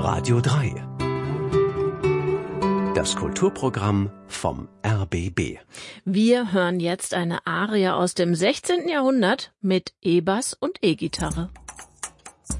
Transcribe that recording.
Radio 3. Das Kulturprogramm vom RBB. Wir hören jetzt eine Arie aus dem 16. Jahrhundert mit E-Bass und E-Gitarre.